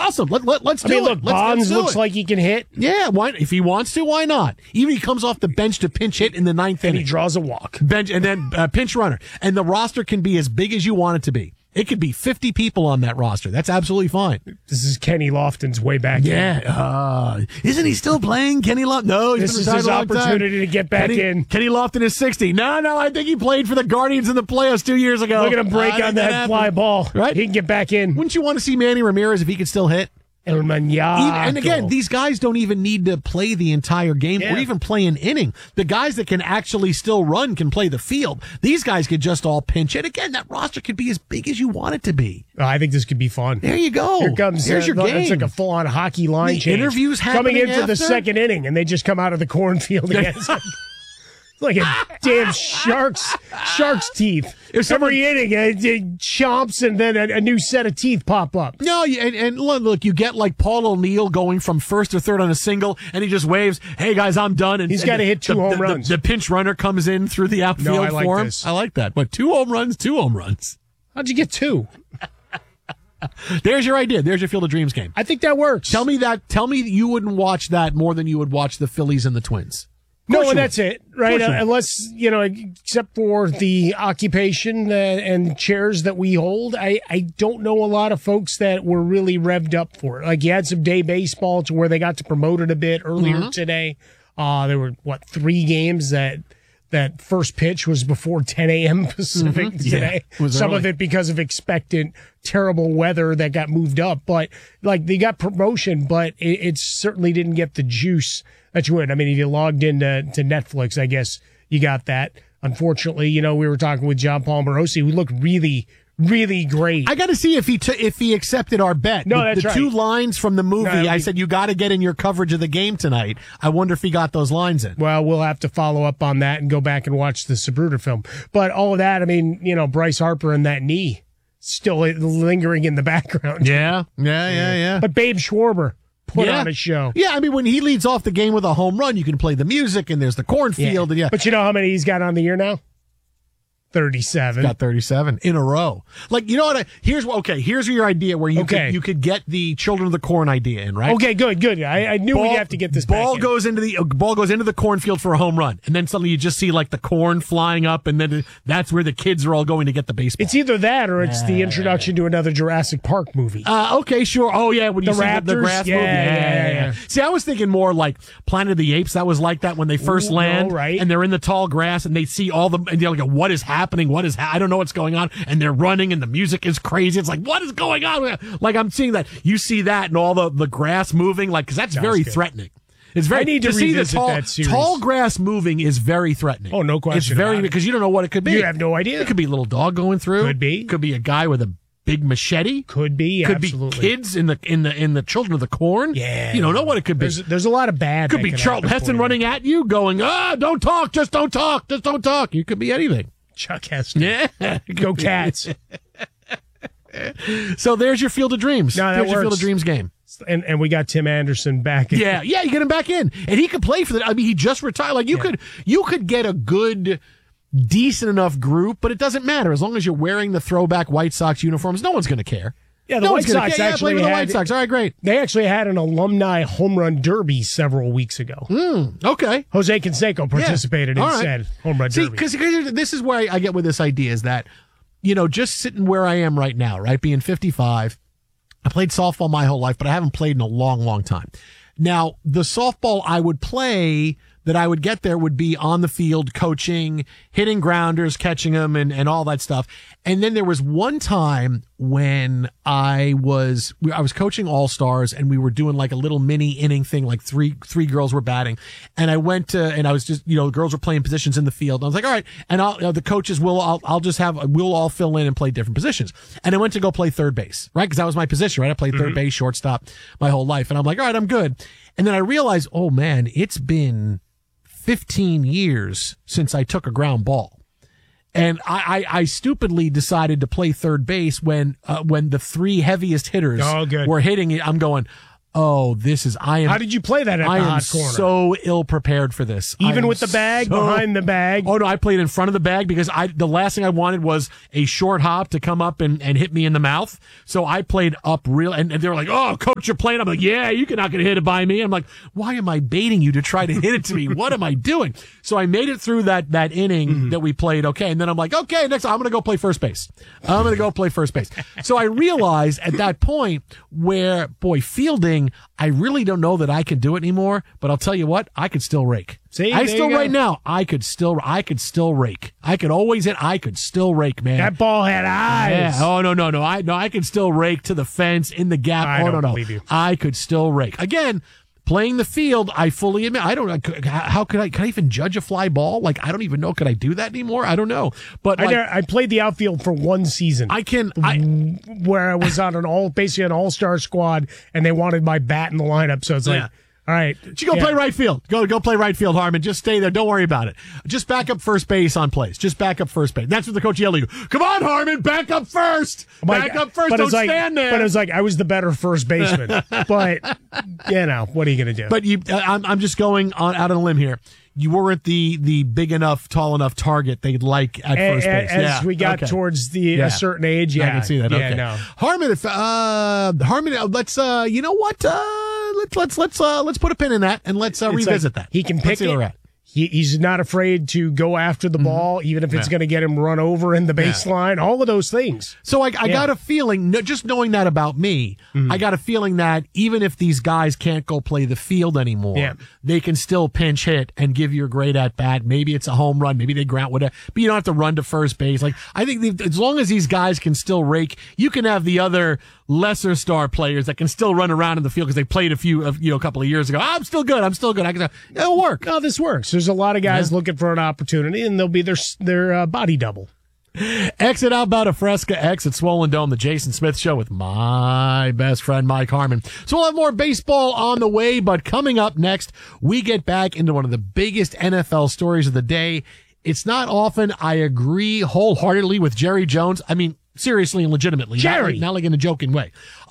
awesome. Let's do it. Look, Bonds looks like he can hit. Yeah, why? If he wants to, why not? Even he comes off the bench to pinch hit in the ninth inning. And he draws a walk. Bench and then pinch runner. And the roster can be as big as you want it to be. It could be 50 people on that roster. That's absolutely fine. This is Kenny Lofton's way back in. Yeah. Isn't he still playing, Kenny Lofton? No, this is his opportunity to get back in. Kenny Lofton is 60. No, I think he played for the Guardians in the playoffs 2 years ago. Look at him break on that fly ball. Right? He can get back in. Wouldn't you want to see Manny Ramirez if he could still hit? El Maniaco. And again, these guys don't even need to play the entire game or even play an inning. The guys that can actually still run can play the field. These guys could just all pinch it. Again, that roster could be as big as you want it to be. I think this could be fun. There you go. Here's your game. It's like a full-on hockey line change. Interviews coming in after? for the second inning, and they just come out of the cornfield again. Like a damn shark's teeth. Every inning, it chomps, and then a new set of teeth pop up. No, and look, you get like Paul O'Neill going from first or third on a single, and he just waves, "Hey guys, I'm done." And he's got to hit two home runs. The pinch runner comes in through the outfield for him. I like that. But 2 home runs. How'd you get 2? There's your idea. There's your Field of Dreams game. I think that works. Tell me you wouldn't watch that more than you would watch the Phillies and the Twins. No, and that's it, right? Unless, except for the occupation and chairs that we hold, I don't know a lot of folks that were really revved up for it. Like, you had some day baseball to where they got to promote it a bit earlier today. There were, 3 games that first pitch was before 10 a.m. Pacific today. Some of it because of expectant terrible weather that got moved up. But, they got promotion, but it certainly didn't get the juice that you would. I mean, if you logged into Netflix, I guess you got that. Unfortunately, we were talking with John Palmerosi, who looked really, really great. I got to see if he accepted our bet. No, that's right. The 2 lines from the movie, I said, you got to get in your coverage of the game tonight. I wonder if he got those lines in. Well, we'll have to follow up on that and go back and watch the Zapruder film. But all of that, I mean, Bryce Harper and that knee still lingering in the background. Yeah. But Babe Schwarber put on a show. Yeah, I mean, when he leads off the game with a home run, you can play the music, and there's the cornfield. Yeah. But you know how many he's got on the year now? 37. Got 37 in a row. Like, you know what? Here's your idea where you could get the Children of the Corn idea in, right? Okay, good. I knew we'd have to get this ball back goes into the cornfield for a home run, and then suddenly you just see like the corn flying up, and then that's where the kids are all going to get the baseball. It's either that or it's the introduction to another Jurassic Park movie. Okay, sure. Oh yeah, when you see Raptors, the grass movie. Yeah. See, I was thinking more like Planet of the Apes. That was like that when they first land, right? And they're in the tall grass, and they see and they're like, "What is happening? I don't know what's going on," and they're running, and the music is crazy. It's like, what is going on? Like, I'm seeing that. You see that and all the grass moving, like, because that's very threatening. It's very. I need to see the that series. Tall grass moving is very threatening. Oh, no question. It's very because you don't know what it could be. You have no idea. It could be a little dog going through. Could be. Could be a guy with a big machete. Could be. Could absolutely. be kids in the Children of the Corn. Yeah. You don't know what it could be. There's a lot of bad. Could be Charlton Heston running at you, going, don't talk, just don't talk, just don't talk. You could be anything. Chuck Heston. Yeah. Go Cats. So there's your Field of Dreams. No, that there's works. your Field of Dreams game. And we got Tim Anderson back in. Yeah, you get him back in. And he could play for the. I mean, he just retired. Like, you could get a good, decent enough group, but it doesn't matter. As long as you're wearing the throwback White Sox uniforms, no one's going to care. Yeah, the White Sox actually had. The White Sox. All right, great. They actually had an alumni home run derby several weeks ago. Okay. Jose Canseco participated in said home run derby. Because this is where I get with this idea is that, just sitting where I am right now, right, being 55, I played softball my whole life, but I haven't played in a long, long time. Now, the softball I would play that I would get there would be on the field, coaching, hitting grounders, catching them, and all that stuff. And then there was one time when I was coaching All-Stars, and we were doing like a little mini inning thing, like three girls were batting. And I went to, and I was just, the girls were playing positions in the field. And I was like, all right. And the coaches we'll all fill in and play different positions. And I went to go play third base, right? Because that was my position, right? I played third base, shortstop my whole life. And I'm like, all right, I'm good. And then I realized, oh man, it's been 15 years since I took a ground ball. And I stupidly decided to play third base when the 3 heaviest hitters were hitting it. I'm going, How did you play that at the hot corner? I am so ill prepared for this. Even with the bag, behind the bag? Oh, no, I played in front of the bag because the last thing I wanted was a short hop to come up and hit me in the mouth. So I played up real, and they were like, oh, coach, you're playing. I'm like, yeah, you're not going to hit it by me. I'm like, why am I baiting you to try to hit it to me? What am I doing? So I made it through that inning that we played. Okay. And then I'm like, okay, next I'm going to go play first base. So I realized at that point where, fielding, I really don't know that I can do it anymore, but I'll tell you what, I could still rake. See, right now, I could still rake. I could always hit. I could still rake, man. That ball had eyes. Yeah. Oh, no. I could still rake to the fence, in the gap. I don't believe you. I could still rake. Again, playing the field, I fully admit, I don't know. How could I even judge a fly ball? Like, I don't even know. Could I do that anymore? I don't know. But I played the outfield for one season. Where I was on basically an all-star squad, and they wanted my bat in the lineup. So it's like, all right. You go play right field. Go play right field, Harmon. Just stay there. Don't worry about it. Just back up first base on plays. Just back up first base. That's what the coach yelled at you. Come on, Harmon, back up first. Back up first. Don't stand there. But it was like I was the better first baseman. But what are you going to do? But I'm just going out on a limb here. You weren't the big enough, tall enough target they'd like at first base. As we got towards a certain age, I can see that. Yeah, okay. no. Harmon, let's you know what? Let's put a pin in that and let's revisit that. He can pick it. He's not afraid to go after the ball, even if it's going to get him run over in the baseline, all of those things. So I got a feeling, just knowing that about me, I got a feeling that even if these guys can't go play the field anymore, they can still pinch hit and give you a great at-bat. Maybe it's a home run, maybe they ground, whatever, but you don't have to run to first base. Like, I think as long as these guys can still rake, you can have the other lesser star players that can still run around in the field because they played a couple of years ago. I'm still good. It'll work. Oh, this works. There's a lot of guys looking for an opportunity, and they'll be their body double. Exit Outbound of Fresca, exit Swollen Dome, the Jason Smith Show with my best friend, Mike Harmon. So we'll have more baseball on the way, but coming up next, we get back into one of the biggest NFL stories of the day. It's not often I agree wholeheartedly with Jerry Jones. I mean, seriously and legitimately. Jerry. Not like in a joking way.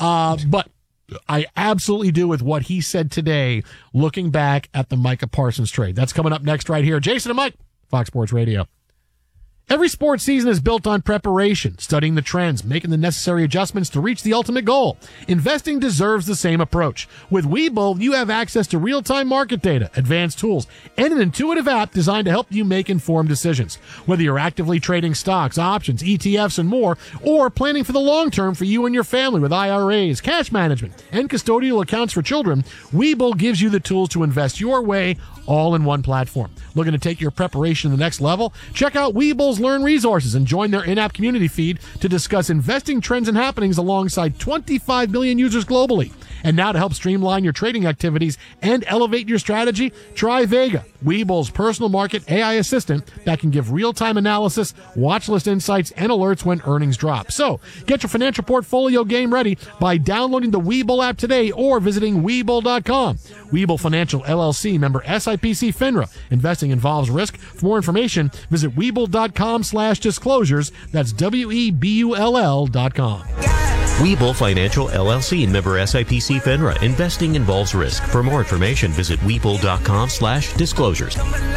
But I absolutely do with what he said today, looking back at the Micah Parsons trade. That's coming up next right here. Jason and Mike, Fox Sports Radio. Every sports season is built on preparation, studying the trends, making the necessary adjustments to reach the ultimate goal. Investing deserves the same approach. With Webull, you have access to real-time market data, advanced tools, and an intuitive app designed to help you make informed decisions. Whether you're actively trading stocks, options, ETFs, and more, or planning for the long term for you and your family with IRAs, cash management, and custodial accounts for children, Webull gives you the tools to invest your way, all in one platform. Looking to take your preparation to the next level? Check out Webull's Learn Resources and join their in-app community feed to discuss investing trends and happenings alongside 25 million users globally. And now to help streamline your trading activities and elevate your strategy, try Vega, Webull's personal market AI assistant that can give real-time analysis, watch list insights, and alerts when earnings drop. So, get your financial portfolio game ready by downloading the Webull app today or visiting Webull.com. Webull Financial LLC, member SIPC FINRA. Investing involves risk. For more information, visit Webull.com/disclosures. That's WEBULL.com. Webull Financial LLC, member SIPC FINRA. Investing involves risk. For more information, visit Webull.com/disclosures.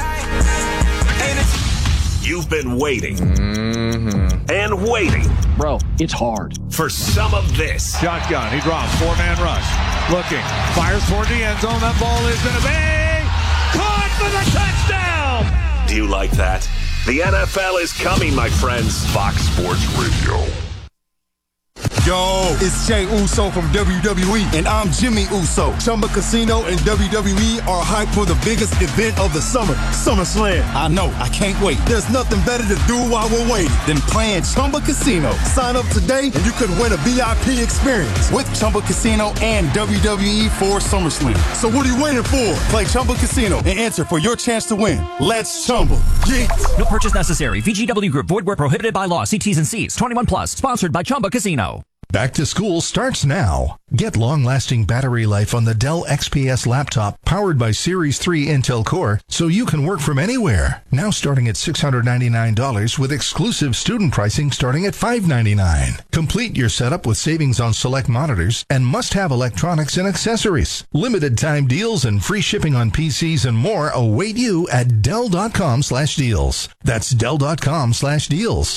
You've been waiting and waiting. Bro, it's hard. For some of this. Shotgun. He drops. 4-man rush. Looking. Fires toward the end zone. That ball is going to be caught for the touchdown. Do you like that? The NFL is coming, my friends. Fox Sports Radio. Yo, it's Jey Uso from WWE, and I'm Jimmy Uso. Chumba Casino and WWE are hyped for the biggest event of the summer, SummerSlam. I know, I can't wait. There's nothing better to do while we're waiting than playing Chumba Casino. Sign up today, and you could win a VIP experience with Chumba Casino and WWE for SummerSlam. So what are you waiting for? Play Chumba Casino and enter for your chance to win. Let's Chumba. Yeah. No purchase necessary. VGW Group. Void where prohibited by law. See T's and C's. 21 plus. Sponsored by Chumba Casino. Back to school starts now. Get long-lasting battery life on the Dell XPS laptop powered by Series 3 Intel Core so you can work from anywhere. Now starting at $699 with exclusive student pricing starting at $599. Complete your setup with savings on select monitors and must-have electronics and accessories. Limited time deals and free shipping on PCs and more await you at Dell.com/deals. That's Dell.com/deals.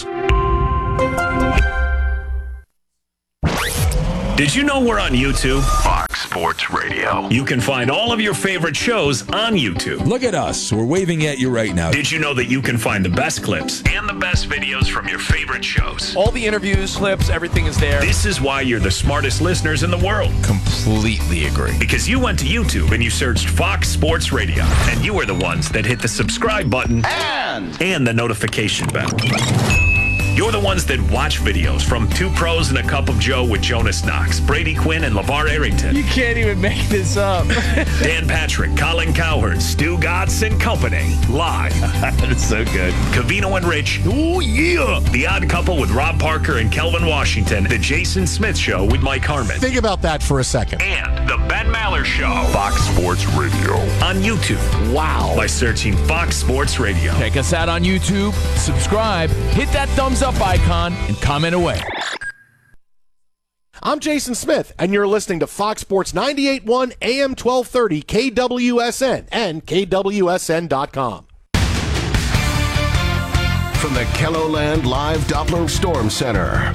Did you know we're on YouTube? Fox Sports Radio. You can find all of your favorite shows on YouTube. Look at us. We're waving at you right now. Did you know that you can find the best clips and the best videos from your favorite shows? All the interviews, clips, everything is there. This is why you're the smartest listeners in the world. Completely agree. Because you went to YouTube and you searched Fox Sports Radio, and you were the ones that hit the subscribe button and the notification bell. You're the ones that watch videos from Two Pros and a Cup of Joe with Jonas Knox, Brady Quinn, and LeVar Arrington. You can't even make this up. Dan Patrick, Colin Cowherd, Stu Gatz and Company. Live. That's so good. Covino and Rich. Oh, yeah. The Odd Couple with Rob Parker and Kelvin Washington. The Jason Smith Show with Mike Harmon. Think about that for a second. And The Ben Maller Show. Fox Sports Radio. On YouTube. Wow. By searching Fox Sports Radio. Check us out on YouTube. Subscribe. Hit that thumbs up icon and comment away. I'm Jason Smith, and you're listening to Fox Sports 98.1 AM 1230 KWSN and KWSN.com. From the KELOLAND Live Doppler Storm Center.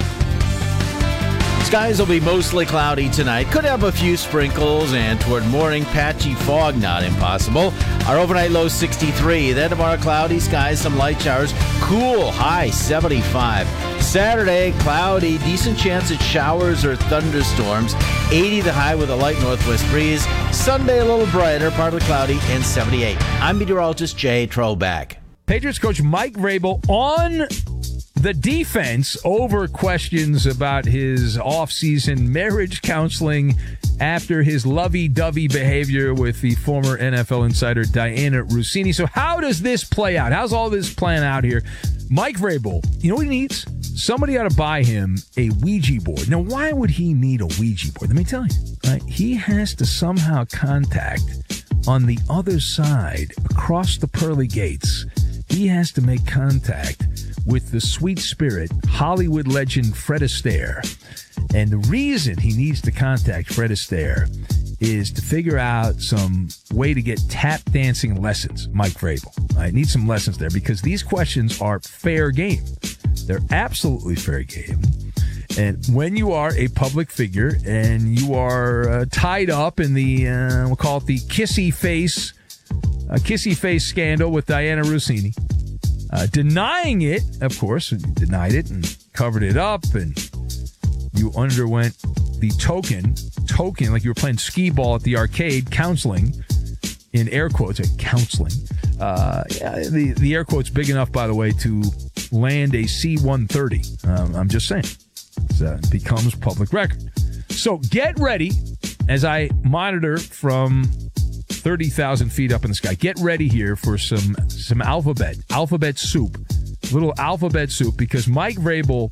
Skies will be mostly cloudy tonight. Could have a few sprinkles, and toward morning, patchy fog not impossible. Our overnight low 63. Then tomorrow, cloudy skies, some light showers. Cool, high 75. Saturday, cloudy, decent chance at showers or thunderstorms. 80 the high with a light northwest breeze. Sunday, a little brighter, partly cloudy, and 78. I'm meteorologist Jay Troback. Patriots coach Mike Vrabel on the defense over questions about his offseason marriage counseling after his lovey-dovey behavior with the former NFL insider Diana Russini. So how does this play out? How's all this playing out here? Mike Vrabel, you know what he needs? Somebody ought to buy him a Ouija board. Now, why would he need a Ouija board? Let me tell you. Right? He has to somehow contact on the other side, across the pearly gates. He has to make contact with the sweet spirit, Hollywood legend Fred Astaire. And the reason he needs to contact Fred Astaire is to figure out some way to get tap dancing lessons, Mike Vrabel. I need some lessons there because these questions are fair game. They're absolutely fair game. And when you are a public figure and you are tied up in the, we'll call it the kissy face scandal with Diana Russini, denying it, of course, you denied it and covered it up, and you underwent the token, like you were playing skee ball at the arcade, counseling, in air quotes, counseling. The air quotes big enough, by the way, to land a C-130. I'm just saying. It becomes public record. So get ready as I monitor from 30,000 feet up in the sky. Get ready here for some alphabet soup, little alphabet soup, because Mike Vrabel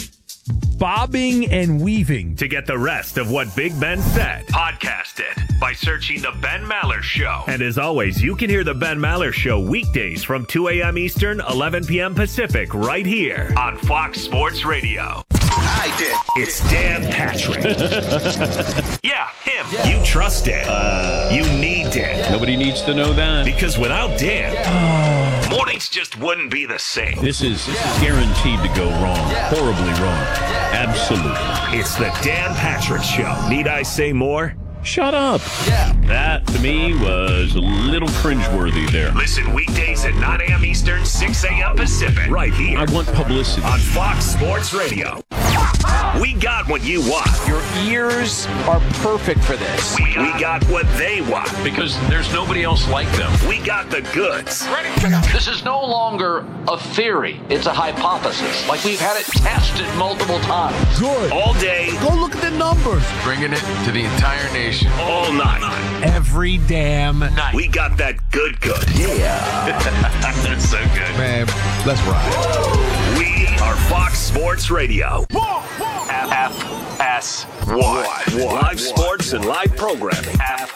bobbing and weaving. To get the rest of what Big Ben said, podcast it by searching The Ben Maller Show. And as always, you can hear The Ben Maller Show weekdays from 2 a.m. Eastern, 11 p.m. Pacific, right here on Fox Sports Radio. I did. It's Dan Patrick. Yeah, him. Yeah. You trust Dan. You need Dan. Nobody needs to know that. Because without Dan, mornings just wouldn't be the same. This is guaranteed to go wrong. Horribly wrong. Absolutely. It's the Dan Patrick Show. Need I say more? Shut up. Yeah. That, to me, was a little cringeworthy there. Listen weekdays at 9 a.m. Eastern, 6 a.m. Pacific. Right here. I want publicity. On Fox Sports Radio. We got what you want. Your ears are perfect for this. We got what they want. Because there's nobody else like them. We got the goods. Ready? This is no longer a theory. It's a hypothesis. Like we've had it tested multiple times. Good. All day. Go look at the numbers. Bringing it to the entire nation. All night. Every damn night. We got that good. Yeah. That's so good. Man, let's ride. We are Fox Sports Radio. FF. FS1. Live sports and live programming.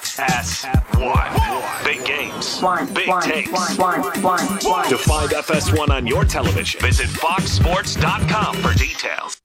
FS1. Big games. Big takes. To find FS1 on your television, visit foxsports.com for details.